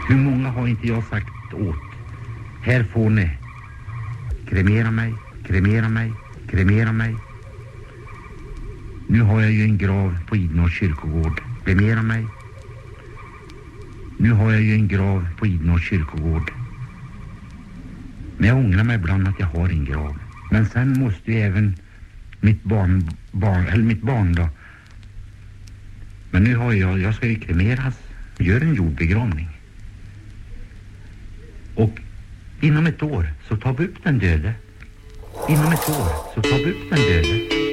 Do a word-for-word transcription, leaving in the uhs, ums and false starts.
Hur många har inte jag sagt åt? Här får ni. Kremera mig, kremera mig, kremera mig. Nu har jag ju en grav på Idnås kyrkogård. Kremera mig. Nu har jag ju en grav på Idnås kyrkogård. Men jag ångrar mig ibland att jag har en grav. Men sen måste ju även mitt barn, barn eller mitt barn då. Men nu har jag, jag ska ju kremeras. Gör en jordbegravning. Och inom ett år så tar vi upp den döde. Inom ett år så tar vi upp den döde.